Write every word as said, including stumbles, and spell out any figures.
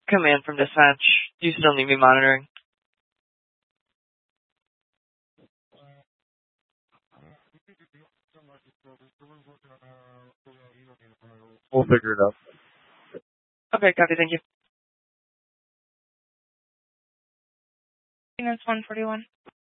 command from dispatch. Do you still need me monitoring? We'll figure it out. Okay, copy, thank you. Units one forty-one.